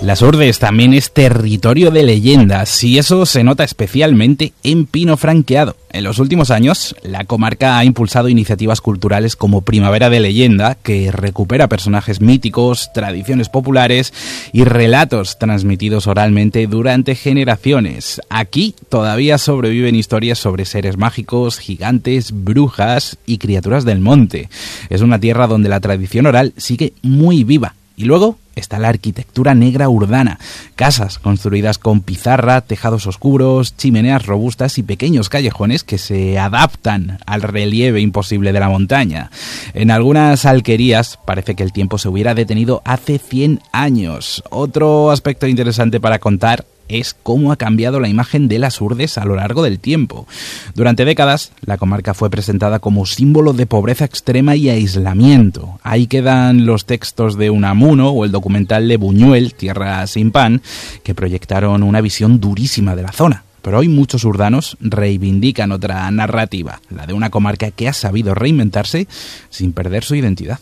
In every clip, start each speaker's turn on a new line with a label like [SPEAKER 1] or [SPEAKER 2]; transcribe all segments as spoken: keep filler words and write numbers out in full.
[SPEAKER 1] Las Urdes también es territorio de leyendas y eso se nota especialmente en Pino Franqueado. En los últimos años, la comarca ha impulsado iniciativas culturales como Primavera de Leyenda, que recupera personajes míticos, tradiciones populares y relatos transmitidos oralmente durante generaciones. Aquí todavía sobreviven historias sobre seres mágicos, gigantes, brujas y criaturas del monte. Es una tierra donde la tradición oral sigue muy viva. Y luego está la arquitectura negra urdana, casas construidas con pizarra, tejados oscuros, chimeneas robustas y pequeños callejones que se adaptan al relieve imposible de la montaña. En algunas alquerías parece que el tiempo se hubiera detenido hace cien años. Otro aspecto interesante para contar es cómo ha cambiado la imagen de las Urdes a lo largo del tiempo. Durante décadas, la comarca fue presentada como símbolo de pobreza extrema y aislamiento. Ahí quedan los textos de Unamuno o el documental de Buñuel, Tierra sin pan, que proyectaron una visión durísima de la zona. Pero hoy muchos urdanos reivindican otra narrativa, la de una comarca que ha sabido reinventarse sin perder su identidad.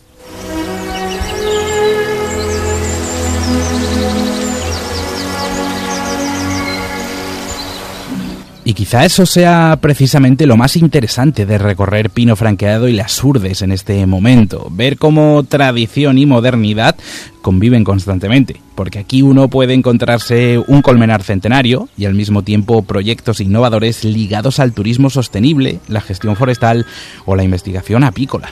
[SPEAKER 1] Y quizá eso sea precisamente lo más interesante de recorrer Pino Franqueado y las Urdes en este momento, ver cómo tradición y modernidad conviven constantemente, porque aquí uno puede encontrarse un colmenar centenario y al mismo tiempo proyectos innovadores ligados al turismo sostenible, la gestión forestal o la investigación apícola.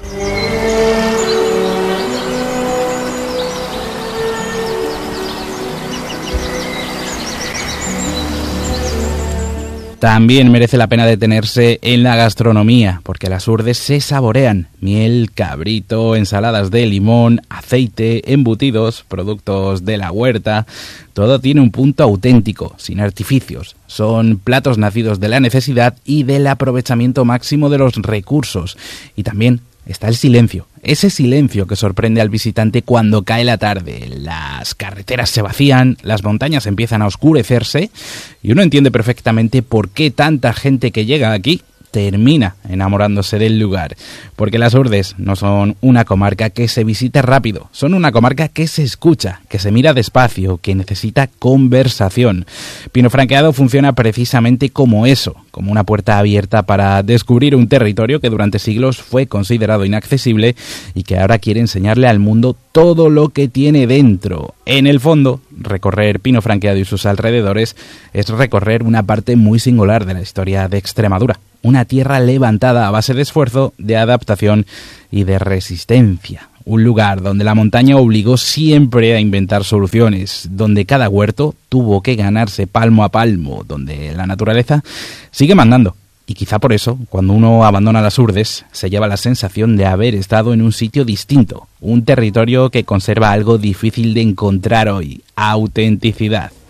[SPEAKER 1] También merece la pena detenerse en la gastronomía, porque las Urdes se saborean. Miel, cabrito, ensaladas de limón, aceite, embutidos, productos de la huerta. Todo tiene un punto auténtico, sin artificios. Son platos nacidos de la necesidad y del aprovechamiento máximo de los recursos. Y también está el silencio, ese silencio que sorprende al visitante cuando cae la tarde. Las carreteras se vacían, las montañas empiezan a oscurecerse y uno entiende perfectamente por qué tanta gente que llega aquí termina enamorándose del lugar, porque las Urdes no son una comarca que se visite rápido, son una comarca que se escucha, que se mira despacio, que necesita conversación. Pino Franqueado funciona precisamente como eso, como una puerta abierta para descubrir un territorio que durante siglos fue considerado inaccesible y que ahora quiere enseñarle al mundo todo lo que tiene dentro. En el fondo, recorrer Pino Franqueado y sus alrededores es recorrer una parte muy singular de la historia de Extremadura. Una tierra levantada a base de esfuerzo, de adaptación y de resistencia. Un lugar donde la montaña obligó siempre a inventar soluciones, donde cada huerto tuvo que ganarse palmo a palmo, donde la naturaleza sigue mandando. Y quizá por eso, cuando uno abandona las Urdes, se lleva la sensación de haber estado en un sitio distinto, un territorio que conserva algo difícil de encontrar hoy: autenticidad.